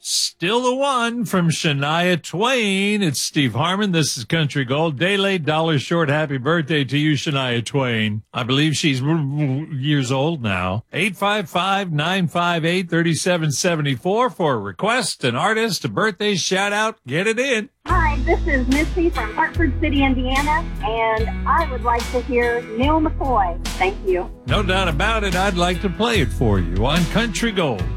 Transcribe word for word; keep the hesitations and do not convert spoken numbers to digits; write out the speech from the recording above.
Still the one from Shania Twain. It's Steve Harmon. This is Country Gold. Day late, dollar short. Happy birthday to you, Shania Twain. I believe she's years old now. eight five five, nine five eight, three seven seven four for a request, an artist, a birthday shout out. Get it in. Hi, this is Missy from Hartford City, Indiana, and I would like to hear Neil McCoy. Thank you. No doubt about it. I'd like to play it for you on Country Gold.